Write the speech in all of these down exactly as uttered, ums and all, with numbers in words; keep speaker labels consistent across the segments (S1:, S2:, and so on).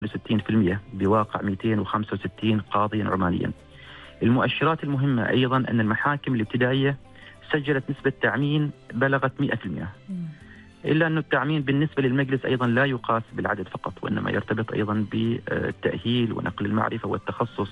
S1: ستين بالمئة بواقع مئتين وخمسة وستين قاضيا عمانيا. المؤشرات المهمة أيضا أن المحاكم الابتدائية سجلت نسبة تعمين بلغت مئة بالمئة، إلا أن التعمين بالنسبة للمجلس أيضا لا يقاس بالعدد فقط، وإنما يرتبط أيضا بالتأهيل ونقل المعرفة والتخصص.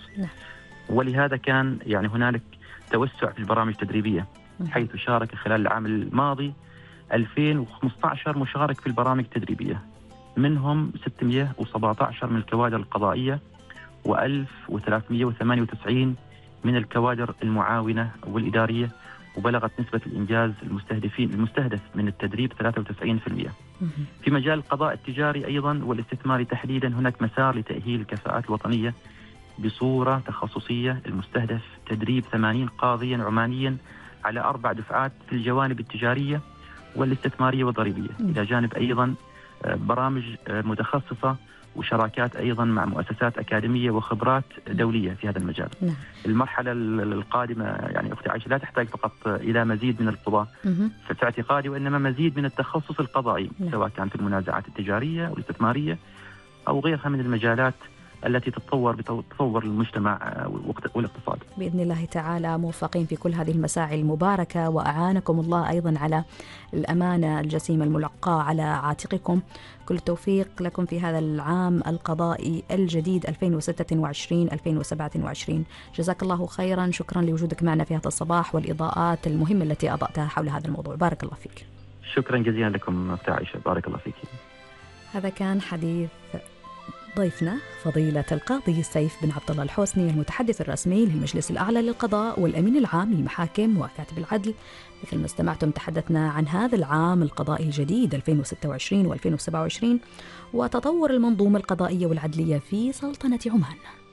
S1: ولهذا كان يعني هنالك توسع في البرامج التدريبية، حيث شارك خلال العام الماضي ألفين وخمسة عشر مشارك في البرامج التدريبية، منهم ستمئة وسبعة عشر من الكوادر القضائية وألف وثلاثمئة وثمانية وتسعين من الكوادر المعاونة والإدارية، وبلغت نسبة الإنجاز المستهدفين المستهدف من التدريب ثلاثة وتسعين بالمئة. في مجال القضاء التجاري أيضا والاستثماري تحديدا هناك مسار لتأهيل الكفاءات الوطنية بصورة تخصصية، المستهدف تدريب ثمانين قاضيا عمانيا على أربع دفعات في الجوانب التجارية والاستثمارية والضريبية، إلى جانب أيضا برامج متخصصة وشراكات أيضا مع مؤسسات أكاديمية وخبرات دولية في هذا المجال. نعم. المرحلة القادمة يعني أختي عائشة لا تحتاج فقط إلى مزيد من القضاء في اعتقادي، وإنما مزيد من التخصص القضائي. نعم. سواء كانت المنازعات التجارية والاستثمارية أو غيرها من المجالات التي تتطور بتطور المجتمع والاقتصاد.
S2: بإذن الله تعالى موفقين في كل هذه المساعي المباركة، وأعانكم الله أيضا على الأمانة الجسيمة الملقاة على عاتقكم. كل التوفيق لكم في هذا العام القضائي الجديد ألفين وستة وعشرين ألفين وسبعة وعشرين. جزاك الله خيرا، شكرا لوجودك معنا في هذا الصباح والإضاءات المهمة التي أضأتها حول هذا الموضوع. بارك الله فيك.
S1: شكرا جزيلا لكم أختي عائشة، بارك الله فيك.
S2: هذا كان حديث ضيفنا فضيلة القاضي سيف بن عبد الله الحوسني، المتحدث الرسمي للمجلس الأعلى للقضاء والأمين العام للمحاكم وكاتب العدل. مثل ما استمعتم تحدثنا عن هذا العام القضائي الجديد ألفين وستة وعشرين وألفين وسبعة وعشرين وتطور المنظومة القضائية والعدلية في سلطنة عمان.